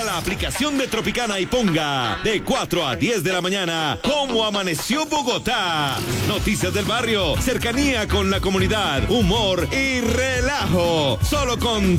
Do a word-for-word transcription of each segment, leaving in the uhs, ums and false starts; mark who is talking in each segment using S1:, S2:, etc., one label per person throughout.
S1: la aplicación de Tropicana y ponga de cuatro a diez de la mañana cómo amaneció Bogotá. Noticias del barrio, cercanía con la comunidad, humor y relajo. Solo con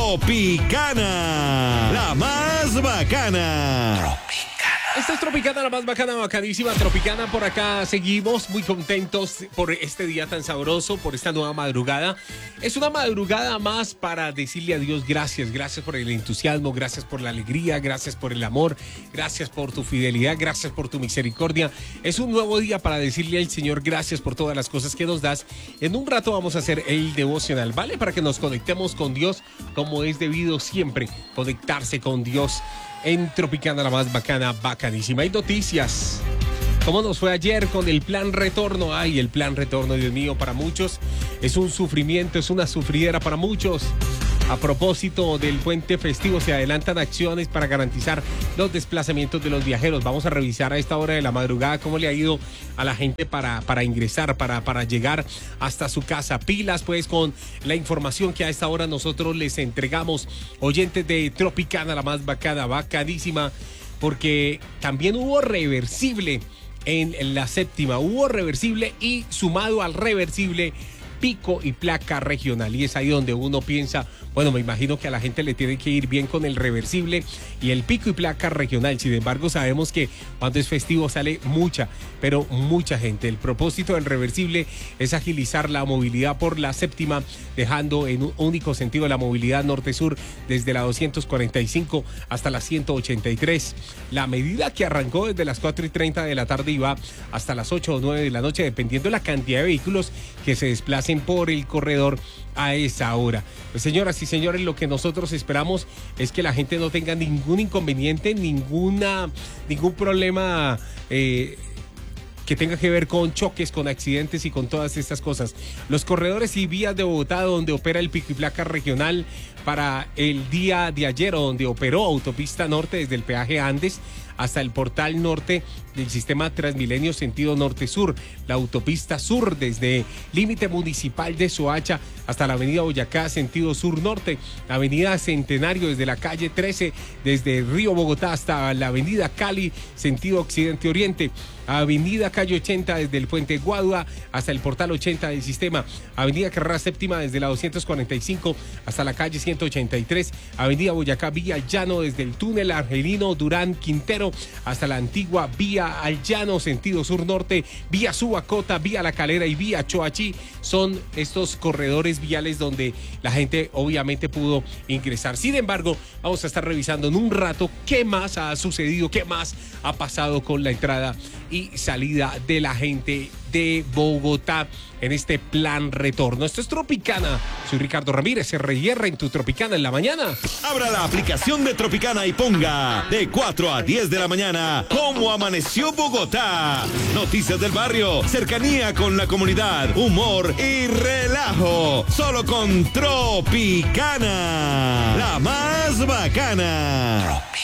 S1: Tropicana, la más bacana.
S2: Esta es Tropicana, la más bacana, bacanísima. Tropicana, por acá seguimos muy contentos por este día tan sabroso, por esta nueva madrugada. Es una madrugada más para decirle a Dios gracias. Gracias por el entusiasmo, gracias por la alegría, gracias por el amor, gracias por tu fidelidad, gracias por tu misericordia. Es un nuevo día para decirle al Señor gracias por todas las cosas que nos das. En un rato vamos a hacer el devocional, ¿vale? Para que nos conectemos con Dios como es debido siempre, conectarse con Dios. En Tropicana, la más bacana, bacanísima. Hay noticias. ¿Cómo nos fue ayer con el plan retorno? Ay, el plan retorno, Dios mío, para muchos es un sufrimiento, es una sufridera para muchos. A propósito del puente festivo, se adelantan acciones para garantizar los desplazamientos de los viajeros. Vamos a revisar a esta hora de la madrugada cómo le ha ido a la gente para, para ingresar, para, para llegar hasta su casa. Pilas, pues, con la información que a esta hora nosotros les entregamos. Oyentes de Tropicana, la más bacana, bacanísima, porque también hubo reversible en la séptima. Hubo reversible y sumado al reversible, pico y placa regional, y es ahí donde uno piensa, bueno, me imagino que a la gente le tiene que ir bien con el reversible y el pico y placa regional. Sin embargo, sabemos que cuando es festivo sale mucha, pero mucha gente. El propósito del reversible es agilizar la movilidad por la séptima, dejando en un único sentido la movilidad norte-sur desde la doscientos cuarenta y cinco hasta la ciento ochenta y tres. La medida, que arrancó desde las cuatro y treinta de la tarde y va hasta las ocho o nueve de la noche, dependiendo de la cantidad de vehículos que se desplacen por el corredor a esa hora. Pues, señoras y señores, lo que nosotros esperamos es que la gente no tenga ningún inconveniente, ninguna, ningún problema eh, que tenga que ver con choques, con accidentes y con todas estas cosas. Los corredores y vías de Bogotá donde opera el pico y placa regional para el día de ayer, donde operó Autopista Norte desde el peaje Andes hasta el portal norte del sistema Transmilenio sentido norte-sur, la autopista sur desde límite municipal de Soacha hasta la avenida Boyacá sentido sur-norte, la avenida Centenario desde la calle trece, desde Río Bogotá hasta la avenida Cali sentido occidente-oriente, avenida Calle ochenta desde el puente Guadua hasta el portal ochenta del sistema, avenida Carrera Séptima desde la doscientos cuarenta y cinco hasta la calle ciento ochenta y tres, avenida Boyacá Vía Llano desde el túnel Argelino Durán Quintero hasta la antigua vía al Llano sentido sur-norte, vía Subacota, vía La Calera y vía Choachí. Son estos corredores viales donde la gente obviamente pudo ingresar. Sin embargo, vamos a estar revisando en un rato qué más ha sucedido, qué más ha pasado con la entrada y salida de la gente de Bogotá en este plan retorno. Esto es Tropicana. Soy Ricardo Ramírez, R y R en tu Tropicana en la mañana.
S1: Abra la aplicación de Tropicana y ponga de cuatro a diez de la mañana cómo amaneció Bogotá. Noticias del barrio, cercanía con la comunidad, humor y relajo. Solo con Tropicana, la más bacana.